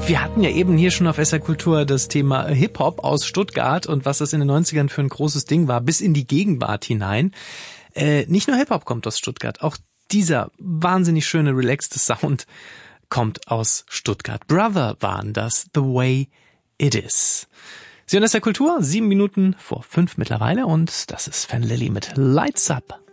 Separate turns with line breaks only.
Wir hatten ja eben hier schon auf SR Kultur das Thema Hip-Hop aus Stuttgart und was das in den 90ern für ein großes Ding war, bis in die Gegenwart hinein. Nicht nur Hip-Hop kommt aus Stuttgart, auch dieser wahnsinnig schöne, relaxte Sound kommt aus Stuttgart. Brother waren das, The Way It Is. Sie hören SR Kultur, 7 Minuten vor 5 mittlerweile und das ist Fan Lily mit Lights Up.